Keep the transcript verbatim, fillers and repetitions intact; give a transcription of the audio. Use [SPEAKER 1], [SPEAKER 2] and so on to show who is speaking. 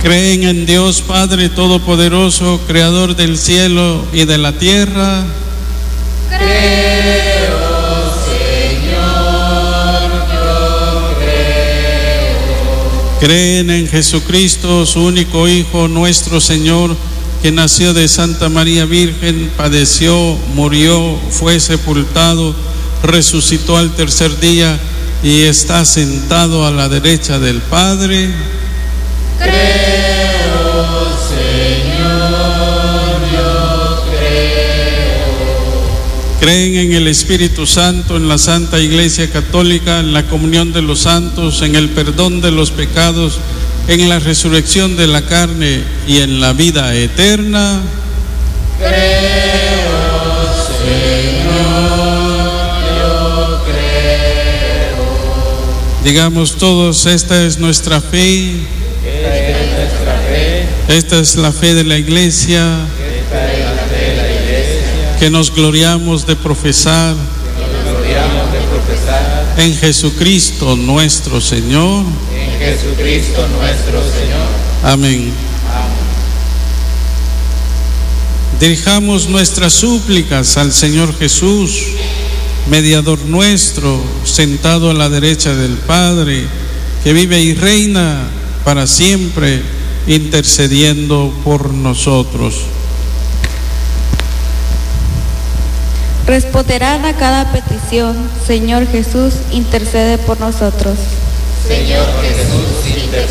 [SPEAKER 1] Creen en Dios Padre Todopoderoso, Creador del cielo y de la tierra.
[SPEAKER 2] Creo, Señor, yo creo.
[SPEAKER 1] Creen en Jesucristo, su único Hijo, nuestro Señor, que nació de Santa María Virgen, padeció, murió, fue sepultado, resucitó al tercer día y está sentado a la derecha del Padre.
[SPEAKER 2] Creo, Señor, yo creo.
[SPEAKER 1] Creen en el Espíritu Santo, en la Santa Iglesia Católica, en la comunión de los santos, en el perdón de los pecados, en la resurrección de la carne y en la vida eterna.
[SPEAKER 2] Creo, Señor, yo creo.
[SPEAKER 1] Digamos todos, esta es nuestra fe.
[SPEAKER 2] Esta es nuestra fe.
[SPEAKER 1] Esta es la fe de la Iglesia.
[SPEAKER 2] Esta es la fe de la Iglesia.
[SPEAKER 1] Que nos gloriamos de profesar.
[SPEAKER 2] Que nos gloriamos de profesar.
[SPEAKER 1] En Jesucristo nuestro Señor.
[SPEAKER 2] En Jesucristo nuestro Señor.
[SPEAKER 1] Amén. Dirijamos nuestras súplicas al Señor Jesús, mediador nuestro, sentado a la derecha del Padre, que vive y reina para siempre, intercediendo por nosotros.
[SPEAKER 3] Responderán a cada petición. Señor Jesús, intercede por nosotros.
[SPEAKER 2] Señor Jesús,